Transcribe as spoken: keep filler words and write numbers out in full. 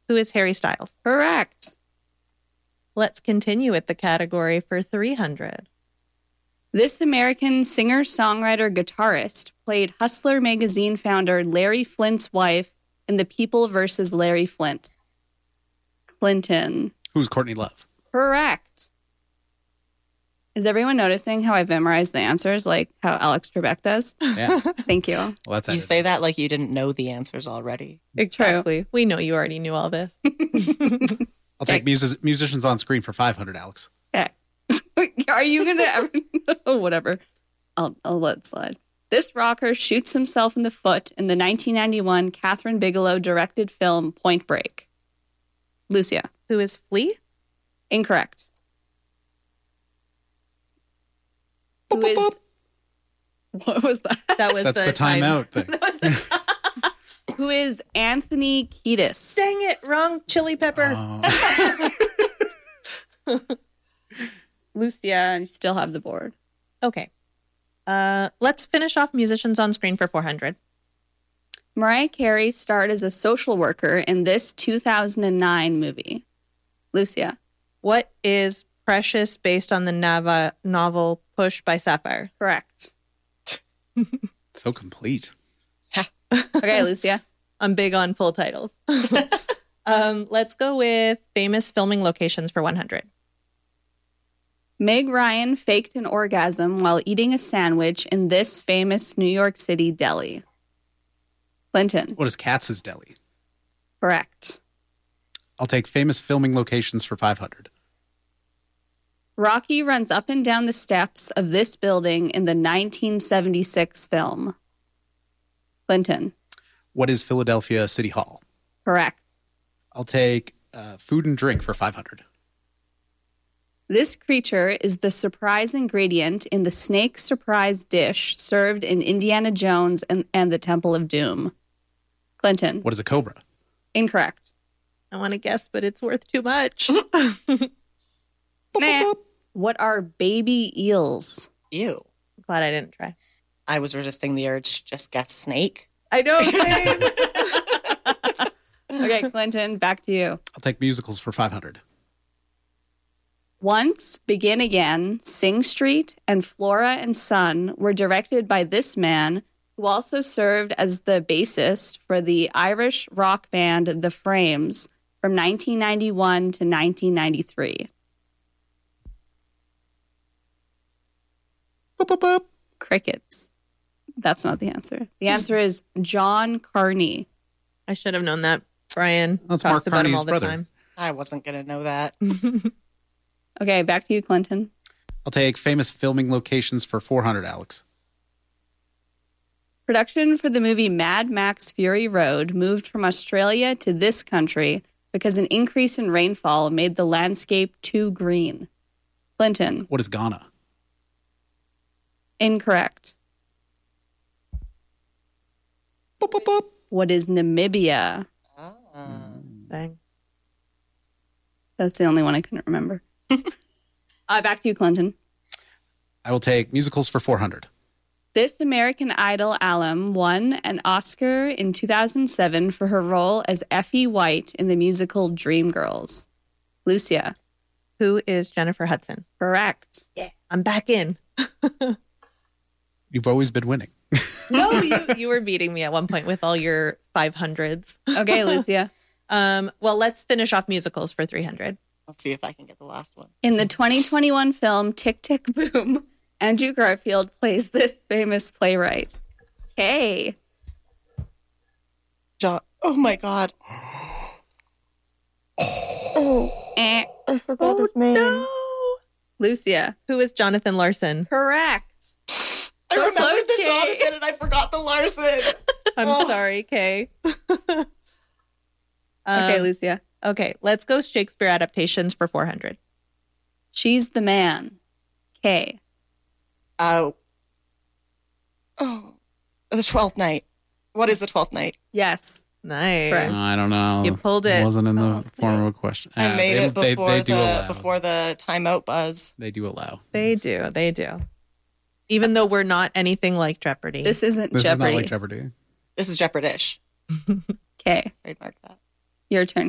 Who is Harry Styles? Correct. Let's continue with the category for three hundred. This American singer, songwriter, guitarist played Hustler magazine founder Larry Flint's wife in The People versus Larry Flint. Clinton. Who's Courtney Love? Correct. Is everyone noticing how I've memorized the answers, like how Alex Trebek does? Yeah. Thank you. Well, that's You edited. say that like you didn't know the answers already. Exactly. We know you already knew all this. I'll take music- musicians on screen for five hundred, Alex. Okay. Are you going to ever... oh, whatever. I'll, I'll let it slide. This rocker shoots himself in the foot in the nineteen ninety-one Catherine Bigelow directed film Point Break. Lucia. Who is Flea? Incorrect. Who is... What was that? That was That's the, the timeout thing. Who is Anthony Kiedis? Dang it, wrong chili pepper. Oh. Lucia, and you still have the board. Okay. Uh, let's finish off musicians on screen for four hundred. Mariah Carey starred as a social worker in this two thousand nine movie. Lucia. What is Precious based on the Nava novel Push by Sapphire? Correct. So complete. Okay, Lucia. I'm big on full titles. um, let's go with famous filming locations for one hundred. Meg Ryan faked an orgasm while eating a sandwich in this famous New York City deli. Clinton. What is Katz's Deli? Correct. I'll take famous filming locations for five hundred. Rocky runs up and down the steps of this building in the nineteen seventy-six film. Clinton. What is Philadelphia City Hall? Correct. I'll take uh, food and drink for five hundred. This creature is the surprise ingredient in the snake surprise dish served in Indiana Jones and, and the Temple of Doom. Clinton. What is a cobra? Incorrect. I want to guess, but it's worth too much. Nah. What are baby eels? Ew. Glad I didn't try. I was resisting the urge to just guess snake. I know. Same. Okay, Clinton, back to you. I'll take musicals for five hundred. Once, Begin Again, Sing Street, and Flora and Son were directed by this man, who also served as the bassist for the Irish rock band The Frames from nineteen ninety-one to nineteen ninety-three. Boop, boop, boop. Crickets. That's not the answer. The answer is John Carney. I should have known that. Brian That's talks Mark about him Carney's all the brother. time. I wasn't going to know that. Okay, back to you, Clinton. I'll take famous filming locations for four hundred, Alex. Production for the movie Mad Max Fury Road moved from Australia to this country because an increase in rainfall made the landscape too green. Clinton. What is Ghana? Incorrect. Boop, boop, boop. What is Namibia? Dang. That's the only one I couldn't remember. uh, back to you, Clinton. I will take musicals for four hundred. This American Idol alum won an Oscar in two thousand seven for her role as Effie White in the musical Dreamgirls. Lucia. Who is Jennifer Hudson? Correct. Yeah, I'm back in. You've always been winning. No, you, you were beating me at one point with all your five hundreds. Okay, Lucia. Um, well, let's finish off musicals for three hundred. Let's see if I can get the last one. In the twenty twenty-one film Tick, Tick, Boom, Andrew Garfield plays this famous playwright. Hey. John. Oh my God. Oh, Eh. I forgot his name. No. Lucia. Who is Jonathan Larson? Correct. I remembered close, the Kay. Jonathan and I forgot the Larson. I'm Oh. sorry, Kay. Okay, Um, Lucia. Okay, let's go Shakespeare adaptations for four hundred. She's the man. K. Oh. Oh. The Twelfth Night. What is the Twelfth Night? Yes. Nice. Correct. I don't know. You pulled it. It wasn't in the Oh, form of a question. I Uh, made they, it before they, they do the allow. before the timeout buzz. They do allow. They do. They do. Even though we're not anything like Jeopardy. This isn't This Jeopardy. is not like Jeopardy. This is Jeopardish. K. Trademark that. Your turn.